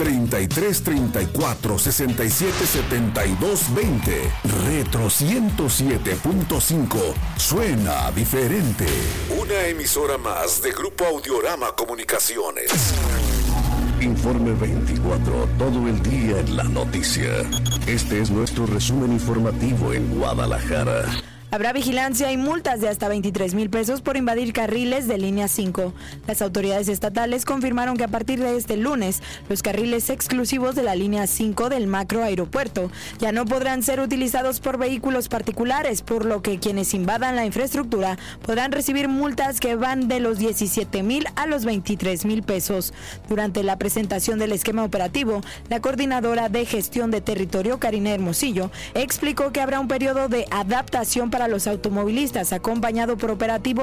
3334-677220. Retro 107.5. Suena diferente. Una emisora más de Grupo Audiorama Comunicaciones. Informe 24, todo el día en la noticia. Este es nuestro resumen informativo en Guadalajara. Habrá vigilancia y multas de hasta 23,000 pesos por invadir carriles de línea 5. Las autoridades estatales confirmaron que a partir de este lunes, los carriles exclusivos de la línea 5 del macro aeropuerto ya no podrán ser utilizados por vehículos particulares, por lo que quienes invadan la infraestructura podrán recibir multas que van de los 17,000 a los 23,000 pesos. Durante la presentación del esquema operativo, la coordinadora de gestión de territorio, Karina Hermosillo, explicó que habrá un periodo de adaptación para los automovilistas, acompañado por operativos